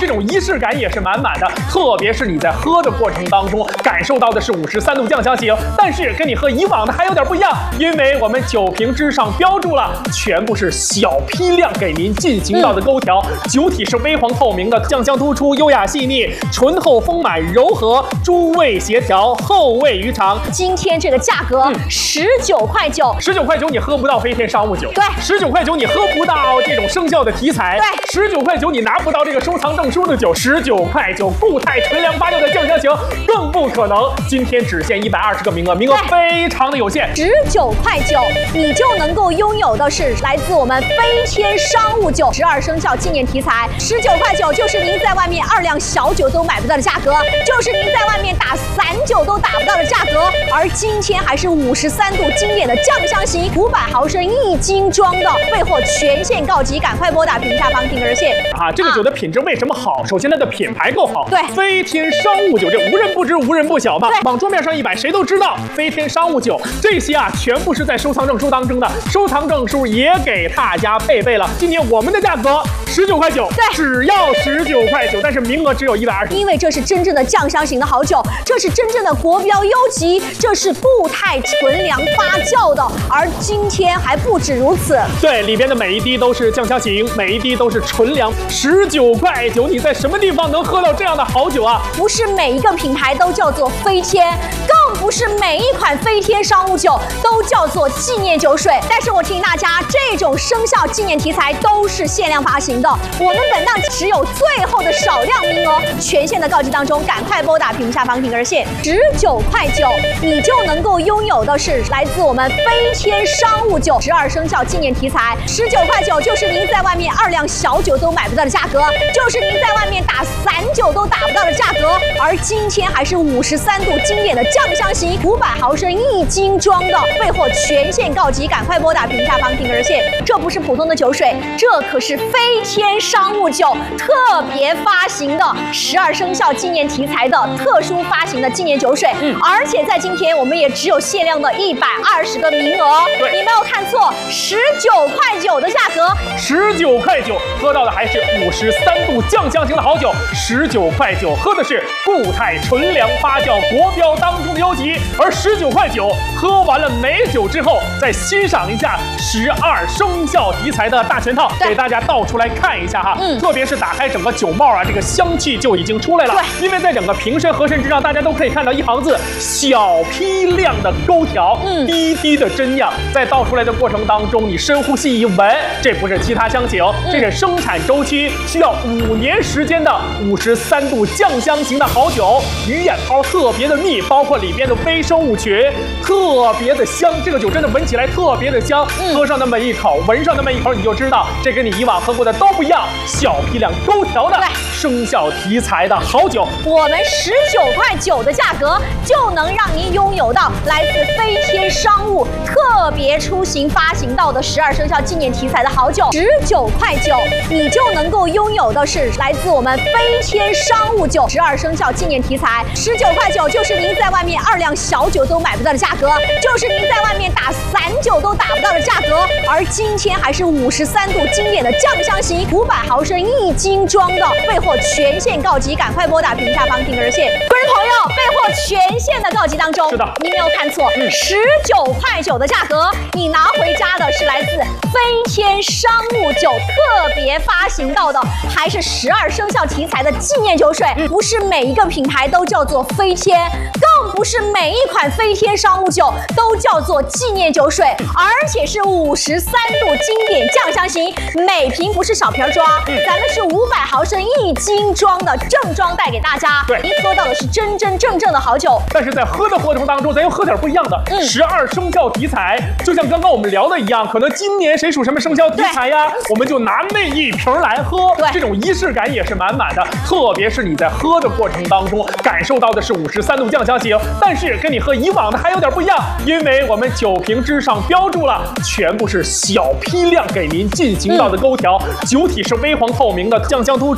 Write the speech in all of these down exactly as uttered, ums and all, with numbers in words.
这种仪式感也是满满的。特别是你在喝的过程当中，感受到的是五十三度酱香型，但是跟你喝以往的还有点不一样，因为我们酒瓶之上标注了全部是小批量给您进行到的勾调，嗯、酒体是微黄透明的，酱香突出，优雅细腻，醇厚丰满，柔和，诸味协调，后味余长。 今天这个价格十九块九， 十九块九你喝不到飞天商务酒， 对， 十九块九你喝不到这种生肖的题材， 对， 十九块九你拿不到这个收藏证书的酒，十九块九固态纯粮发酵的酱香型更不可能。今天只限一百二十个名额，名额非常的有限。 十九块九你就能够拥有的是来自我们飞天商务酒十二生肖纪念题材，十九块九就是您在外面二两小酒都买不到的价格，就是您在外面打散酒都打不到的价格。而今天还是五十三度经典的酱香型，五百毫升一斤装的，备货全线告急，赶快拨打屏下方订热线啊！这个酒的品质为什么好？首先它的品牌够好， 对， 飞天商务酒这无人不知无人不晓吧？往桌面上一摆，谁都知道飞天商务酒。这些啊，全部是在收藏证书当中的，收藏证书也给大家配备了。今天我们的价格十九块九， 对， 只要十九块九，但是名额只有一百二十。 因为这是真正的酱香型的好酒，这是真正的国标优级，这是固态纯粮发酵的，而今天还不止如此。 对，里边的每一滴都是酱香型，每一滴都是纯粮。十九块九，你在什么地方能喝到这样的好酒啊？ 不是每一个品牌都叫做飞天，更不是每一款飞天商务酒都叫做纪念酒水。但是我提醒大家，这种生肖纪念题材都是限量发行的，我们本档只有最后的少量名额，全线的告急当中，赶快拨打屏下方订热线，十九块九你就能够拥有的是来自我们飞天商务酒十二生肖纪念题材，十九块九就是您在外面二两小酒都买不到的价格，就是您在外面打散酒都打不到的价格。而今天还是五十三度经典的酱香型，五百毫升一斤装的，备货全线告急，赶快拨打屏下方订热线。这不是普通的酒水，这可是飞天商务酒特别发行的十二生肖纪念题材的特殊发行的纪念酒水，嗯，而且在今天我们也只有限量的一百二十个名额， 对， 你没有看错，十九块九的价格， 十九块九喝到的还是五十三度酱香型的好酒，十九块九喝的是固态纯粮发酵国标当中的优级，而十九块九喝完了美酒之后，再欣赏一下十二生肖题材的大全套，给大家倒出来看一下哈，嗯，特别是打开整个酒帽啊，这个香气就已经出来了，对，因为在整个瓶身盒身之上，大家都可以看到一行字：小批量的勾调，嗯，滴滴的斟酿，在倒出来的过程当中，你深呼吸一闻，这不是其他香型，嗯，这是生产周期需要五年时间的五十三度酱香型的好酒，鱼眼泡特别的密，包括里边的微生物群特别的香，这个酒真的闻起来特别的香，嗯，喝上那么一口，闻上那么一口，你就知道这跟你以往喝过的都不一样，小批量勾调的生肖题材的好酒， 我们十九块九的价格就能让您拥有到来自飞天商务特别出行发行到的十二生肖纪念题材的好酒，十九块九你就能够拥有的是来自我们飞天商务酒十二生肖纪念题材，十九块九就是您在外面二两小酒都买不到的价格，就是您在外面打散酒都打不到的价格。而今天还是五十三度经典的酱香型，五百毫升一斤装的，备货全线告急，赶快拨打屏下方订热线。观众朋友，备货全线的告急当中， 是的， 您没有看错，十九块九的价格，你拿回家的是来自飞天商务酒特别发行到的，还是十二生肖题材的纪念酒水，不是每一个品牌都叫做飞天，更不是每一款飞天商务酒都叫做纪念酒水，而且是五十三度经典酱香型，每瓶不是小瓶装，嗯，咱们是五百毫升一斤装的正装带给大家， 对， 您喝到的是真真正正的好酒。 但是在喝的过程当中，咱又喝点不一样的，嗯，十二生肖题材，就像刚刚我们聊的一样，可能今年谁属什么生肖题材呀，我们就拿那一瓶来喝， 对， 这种仪式感也是满满的。特别是你在喝的过程当中，感受到的是五十三度酱香型，但是跟你喝以往的还有点不一样，因为我们酒瓶之上标注了全部是小批量给您进行到的勾调，嗯，酒体是微黄透明的，酱香突出，优雅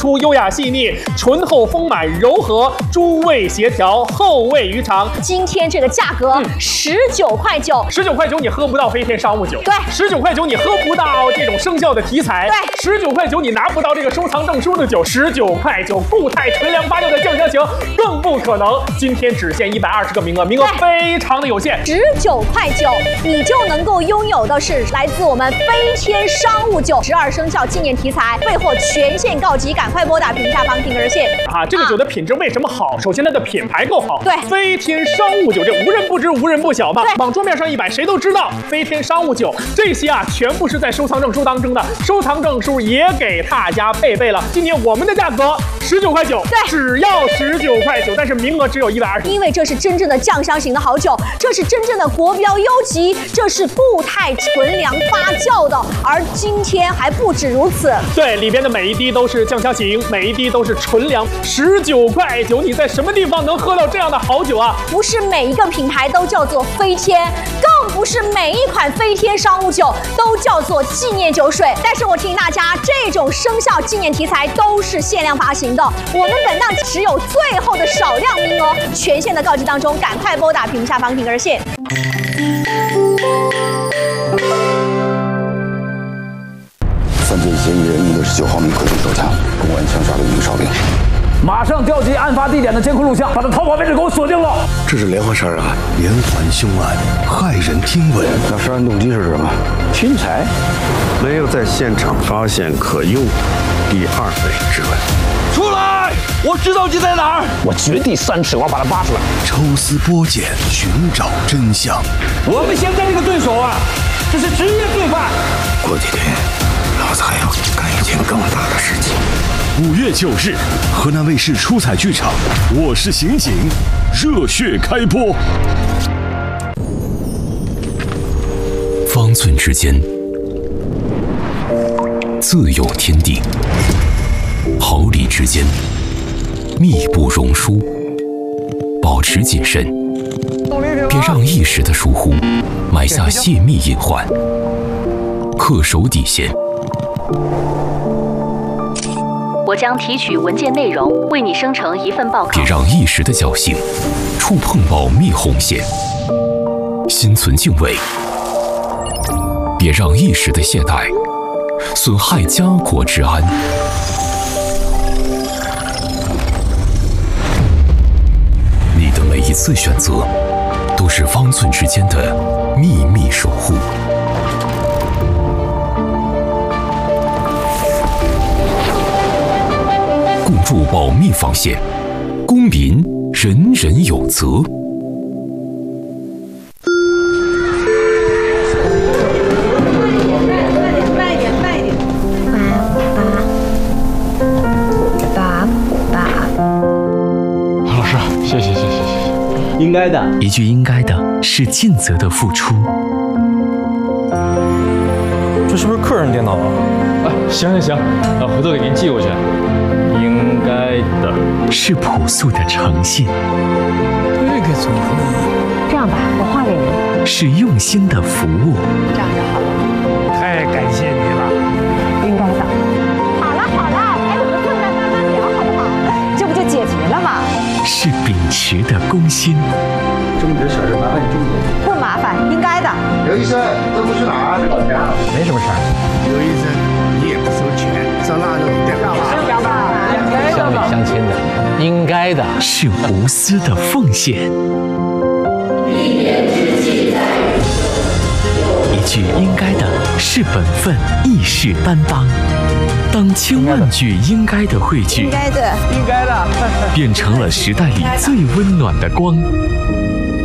下细腻，醇厚丰满柔和，诸味协调，后味余长。 今天这个价格十九块九， 十九块九你喝不到飞天商务酒， 对， 十九块九你喝不到这种生肖的题材， 对， 十九块九你拿不到这个收藏证书的酒，十九块九固态纯粮发酵的酱香型更不可能。今天只限一百二十个名额，名额非常的有限。 十九块九你就能够拥有的是来自我们飞天商务酒十二生肖纪念题材，备货全线告急，赶快拨打屏下方订热线。 啊，这个酒的品质为什么好？首先它的品牌够好， 对， 飞天商务酒这无人不知无人不晓吧？往桌面上一摆，谁都知道飞天商务酒。这些啊，全部是在收藏证书当中的，收藏证书也给大家配备了。今年我们的价格十九块九， 对， 只要十九块九，但是名额只有一百二十。 因为这是真正的酱香型的好酒，这是真正的国标优级，这是固态纯粮发酵的，而今天还不止如此。 对，里边的每一滴都是酱香型，每一滴都是纯粮。十九块九，你在什么地方能喝到这样的好酒啊？ 不是每一个品牌都叫做飞天，更不是每一款飞天商务酒都叫做纪念酒水。但是我提醒大家，这种生肖纪念题材都是限量发行的，我们本档只有最后的少量名额，全线的告急当中，赶快拨打屏下方订热线。 犯罪嫌疑人用的是九号命可动手枪，公安枪杀了宁少林。 马上调集案发地点的监控录像，把他逃跑位置给我锁定了。 这是连环杀人案，连环凶案，骇人听闻。 那杀人动机是什么？ 侵财？没有在现场发现可用第二类指纹。 出来！我知道你在哪儿。 我掘地三尺，我要把他扒出来。 抽丝剥茧，寻找真相。 我们现在这个对手啊，这是职业罪犯。 过几天，老子还要干一件更大的事情。 五月九日，河南卫视出彩剧场《我是刑警》热血开播。 方寸之间，自有天地；毫厘之间，密不容疏。保持谨慎，别让一时的疏忽埋下泄密隐患。恪守底线。 我将提取文件内容，为你生成一份报告。 别让一时的侥幸触碰保密红线，心存敬畏。别让一时的懈怠损害家国之安。你的每一次选择，都是方寸之间的秘密守护。共筑保密防线，公民人人有责。 慢一点，慢一点，爸爸，爸爸。 老师，谢谢谢谢谢谢。 应该的， 一句应该的是尽责的付出。 这是不是客人电脑啊？啊，行行行，那回头给您寄过去。应该的是朴素的诚信， 这个怎么这样吧，我画给您。 是用心的服务， 这样就好了。 太感谢你了， 应该的。好了好了，该怎么做的慢慢聊好不好？这不就解决了吗？ 是秉持的公心。 争执小事麻烦你注意。 不麻烦，应该的。 刘医生，这不去哪儿？老家。 没什么事儿。 刘医生，你也不收钱，上那就点干嘛？ 乡里乡亲的，应该的， 是无私的奉献。一句应该的是本分，义士担当。当千万句应该的汇聚， 应该的， 应该的， 变成了时代里最温暖的光。